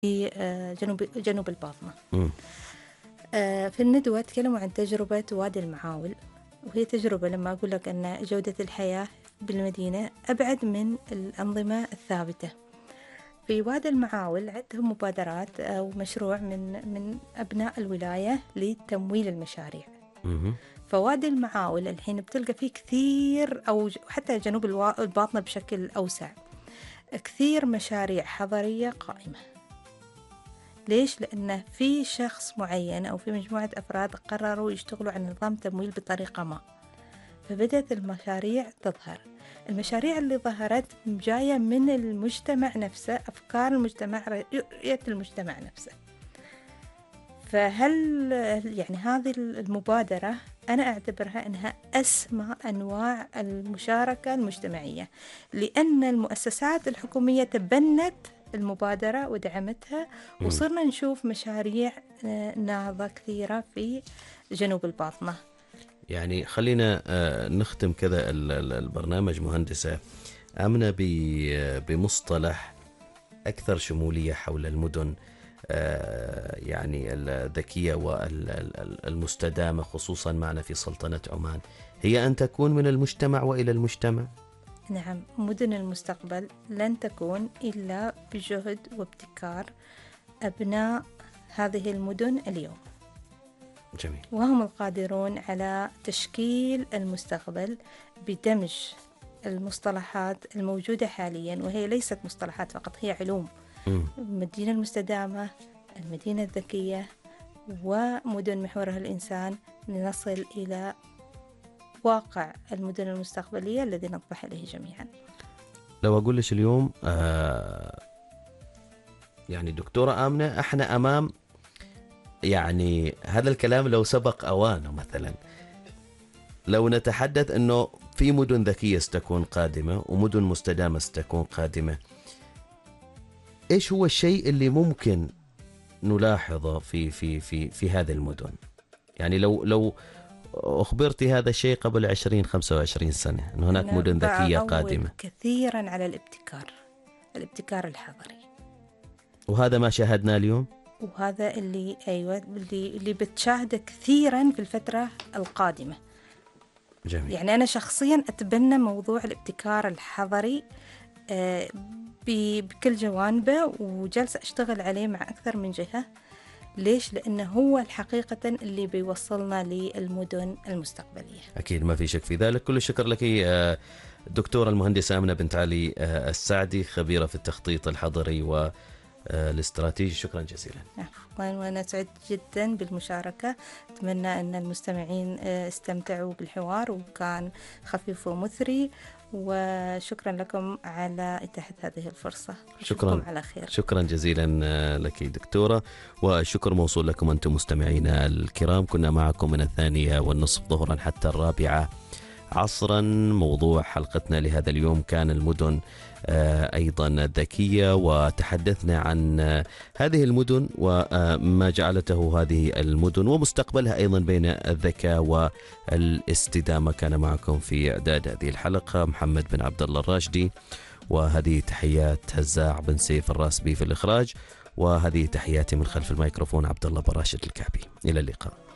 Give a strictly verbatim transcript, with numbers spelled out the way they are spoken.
جنوب جنوب الباطنة. م. في الندوة تكلموا عن تجربة وادي المعاول، وهي تجربة لما أقول لك أن جودة الحياة بالمدينة أبعد من الأنظمة الثابتة. في وادي المعاول عندهم مبادرات أو مشروع من من أبناء الولاية لتمويل المشاريع. م. فوادي المعاول الحين بتلقى فيه كثير، أو حتى جنوب الباطنة بشكل أوسع، كثير مشاريع حضرية قائمة. ليش؟ لأن في شخص معين أو في مجموعة أفراد قرروا يشتغلوا على نظام تمويل بطريقة ما، فبدأت المشاريع تظهر. المشاريع اللي ظهرت جاية من المجتمع نفسه، أفكار المجتمع، رؤية المجتمع نفسه. فهل يعني هذه المبادرة أنا أعتبرها أنها أسمى أنواع المشاركة المجتمعية، لأن المؤسسات الحكومية تبنت المبادرة ودعمتها، وصرنا نشوف مشاريع نهضة كثيرة في جنوب الباطنة. يعني خلينا نختم كذا البرنامج مهندسة آمنة بمصطلح أكثر شمولية حول المدن يعني الذكية والمستدامة، خصوصا معنا في سلطنة عمان، هي أن تكون من المجتمع وإلى المجتمع. نعم، مدن المستقبل لن تكون إلا بجهد وابتكار أبناء هذه المدن اليوم. جميل. وهم القادرون على تشكيل المستقبل بدمج المصطلحات الموجودة حاليا، وهي ليست مصطلحات فقط، هي علوم. م. المدينة المستدامة، المدينة الذكية، ومدن محورها الإنسان، لنصل إلى واقع المدن المستقبلية الذي نطمح إليه جميعا. لو أقول لك اليوم آه يعني دكتورة آمنة، احنا أمام يعني هذا الكلام لو سبق أوانه، مثلا لو نتحدث أنه في مدن ذكية ستكون قادمة ومدن مستدامة ستكون قادمة، إيش هو الشيء اللي ممكن نلاحظه في في في في هذه المدن؟ يعني لو لو أخبرتي هذا الشيء قبل عشرين خمسة وعشرين سنة أن هناك مدن ذكية قادمة، كثيرا على الابتكار، الابتكار الحضري، وهذا ما شاهدناه اليوم، وهذا اللي أيوة اللي اللي بتشاهده كثيرا في الفترة القادمة. جميل. يعني أنا شخصيا أتبنى موضوع الابتكار الحضري بكل جوانبه، وجالسة أشتغل عليه مع أكثر من جهة. ليش؟ لأنه هو الحقيقة اللي بيوصلنا للمدن المستقبلية. أكيد ما في شك في ذلك. كل الشكر لك دكتورة المهندسة آمنة بنت علي السعدي، خبيرة في التخطيط الحضري والاستراتيجي. شكرا جزيلا. وأنا سعيد جدا بالمشاركة، أتمنى أن المستمعين استمتعوا بالحوار وكان خفيف ومثري، وشكرا لكم على إتاحة هذه الفرصة. شكرا على خير. شكرا جزيلا لك دكتورة، والشكر موصول لكم أنتم مستمعينا الكرام. كنا معكم من الثانية والنصف ظهرا حتى الرابعة عصرا. موضوع حلقتنا لهذا اليوم كان المدن أيضا الذكية، وتحدثنا عن هذه المدن وما جعلته هذه المدن ومستقبلها أيضا بين الذكاء والاستدامة. كان معكم في إعداد هذه الحلقة محمد بن عبد الله الراشدي، وهذه تحيات هزاع بن سيف الراسبي في الإخراج، وهذه تحياتي من خلف الميكروفون عبد الله براشد الكعبي. إلى اللقاء.